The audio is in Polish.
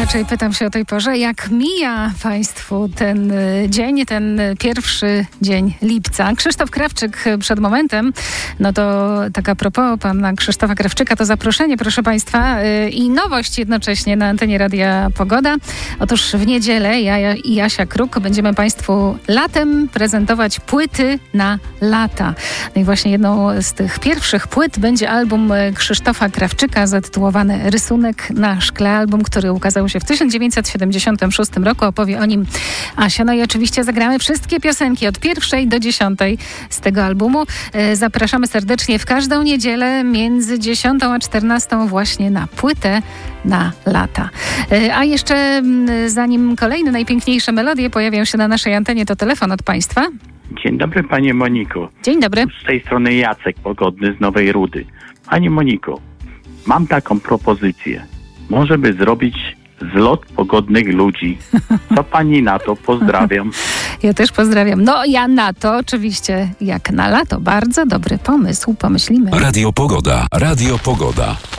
Raczej pytam się o tej porze, jak mija Państwu ten dzień, ten pierwszy dzień lipca. Krzysztof Krawczyk przed momentem, no to tak a propos pana Krzysztofa Krawczyka, to zaproszenie, proszę Państwa, i nowość jednocześnie na antenie Radia Pogoda. Otóż w niedzielę ja i Jasia Kruk będziemy Państwu latem prezentować płyty na lata. No i właśnie jedną z tych pierwszych płyt będzie album Krzysztofa Krawczyka zatytułowany Rysunek na szkle. Album, który ukazał się w 1976 roku. Opowie o nim Asia. No i oczywiście zagramy wszystkie piosenki od 1 do 10 z tego albumu. Zapraszamy serdecznie w każdą niedzielę między 10 a 14 właśnie na płytę na lata. A jeszcze zanim kolejne najpiękniejsze melodie pojawią się na naszej antenie, to telefon od Państwa. Dzień dobry, Panie Moniko. Dzień dobry. Z tej strony Jacek Pogodny z Nowej Rudy. Pani Moniko, mam taką propozycję. Może by zrobić zlot pogodnych ludzi. Co pani na to? Pozdrawiam. Ja też pozdrawiam. No ja na to oczywiście jak na lato. Bardzo dobry pomysł. Pomyślimy. Radio Pogoda. Radio Pogoda.